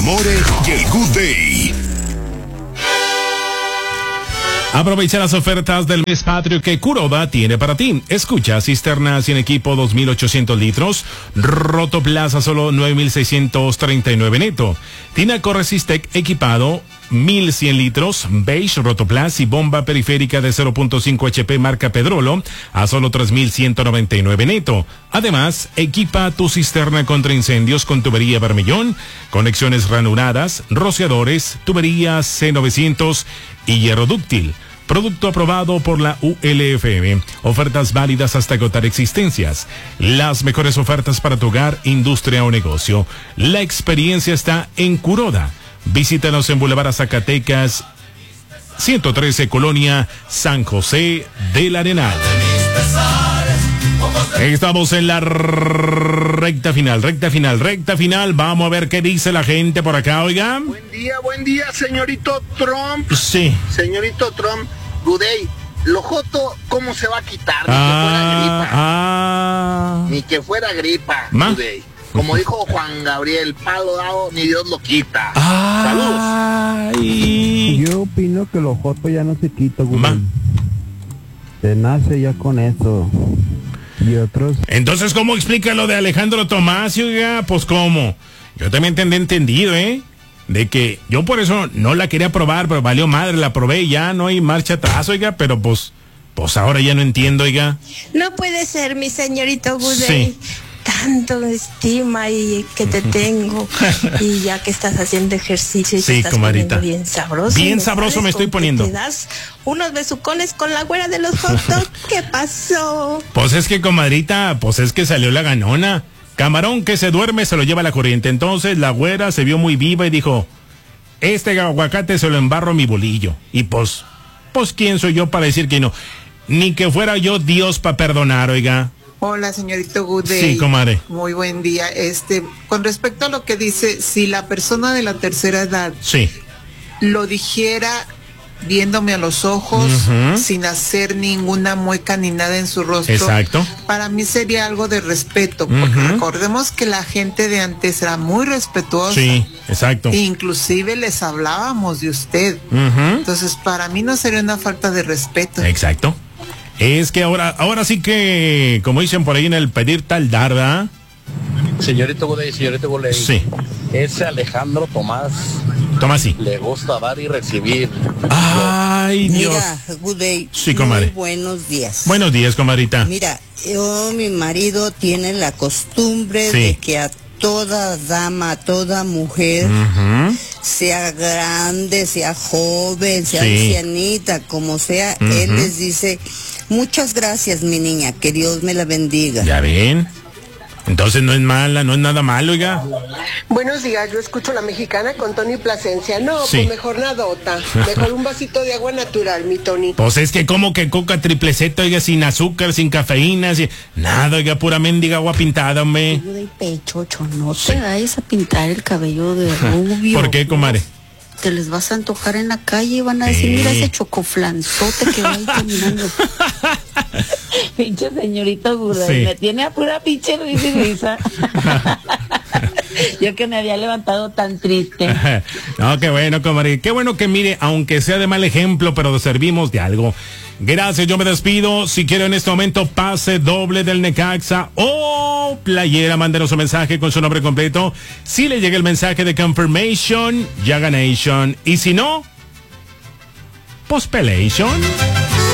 Amore y el Good Day. Aprovecha las ofertas del mes patrio que Kuroda tiene para ti. Escucha, cisterna sin equipo 2.800 litros, Rotoplas a solo 9.639 neto. Tina Corresistec equipado 1.100 litros, beige Rotoplas y bomba periférica de 0.5 HP marca Pedrolo a solo 3.199 neto. Además, equipa tu cisterna contra incendios con tubería Bermellón, conexiones ranuradas, rociadores, tuberías C900 y hierro dúctil. Producto aprobado por la ULFM. Ofertas válidas hasta agotar existencias. Las mejores ofertas para tu hogar, industria o negocio. La experiencia está en Kuroda. Visítanos en Boulevard Zacatecas 113, Colonia San José del Arenal. Estamos en la recta final. Vamos a ver qué dice la gente por acá, oiga. Buen día, señorito Trump. Sí. Señorito Trump, Gudey, lo joto, ¿cómo se va a quitar? Ni que fuera gripa, Gudey. Como dijo Juan Gabriel, palo dado, ni Dios lo quita. Saludos. Yo opino que lo joto ya no se quita, Gudey. Se nace ya con eso. Y otros. Entonces, ¿cómo explica lo de Alejandro Tomás, oiga? Pues, ¿cómo? Yo también entendido, de que yo por eso no la quería probar, pero valió madre, la probé y ya no hay marcha atrás, oiga, pero pues ahora ya no entiendo, oiga. No puede ser, mi señorito Gudey. Sí. Tanto estima y que te tengo y ya que estás haciendo ejercicio y sí, te estás comadita, poniendo bien sabroso. Bien sabroso me estoy poniendo. Te das unos besucones con la güera de los hot dogs. ¿Qué pasó? Pues es que, comadrita, pues es que salió la ganona. Camarón que se duerme se lo lleva la corriente. Entonces la güera se vio muy viva y dijo, este aguacate se lo embarro a mi bolillo. Y pues quién soy yo para decir que no. Ni que fuera yo Dios para perdonar, oiga. Hola, señorito Gudey. Sí, comadre. Muy buen día. Con respecto a lo que dice, si la persona de la tercera edad sí lo dijera viéndome a los ojos, sin hacer ninguna mueca ni nada en su rostro, exacto, para mí sería algo de respeto, porque recordemos que la gente de antes era muy respetuosa. Sí, exacto. E inclusive les hablábamos de usted. Entonces, para mí no sería una falta de respeto. Exacto. Es que ahora sí que, como dicen por ahí en el pedir tal dar, ¿verdad? Señorito Gudey, sí. Ese Alejandro Tomás sí. le gusta dar y recibir. Ay, Dios. Mira, Gudey, sí, comadre. Muy buenos días. Buenos días, comadrita. Mira, mi marido tiene la costumbre de que a toda dama, a toda mujer, sea grande, sea joven, sea ancianita, como sea, él les dice, muchas gracias, mi niña, que Dios me la bendiga. ¿Ya ven? Entonces no es mala, no es nada malo, oiga. Buenos días, yo escucho La Mexicana con Tony Plasencia. No, pues mejor nadota, mejor un vasito de agua natural, mi Tony. Pues es que como que coca triple Z, oiga, sin azúcar, sin cafeína, sin nada, oiga, pura mendiga agua pintada, hombre. Pechocho, no te vayas a pintar el cabello de rubio. ¿Por qué, comadre? Te les vas a antojar en la calle y van a decir, mira ese chocoflanzote que va ahí caminando. Pinche señorita Gudey, me tiene a pura pinche risa. Yo que me había levantado tan triste. No, qué bueno, comadre. Qué bueno que mire, aunque sea de mal ejemplo, pero servimos de algo. Gracias, yo me despido. Si quiero en este momento pase doble del Necaxa o playera, mándenos un mensaje con su nombre completo. Si le llega el mensaje de confirmation, ya ganation. Y si no, pospelation.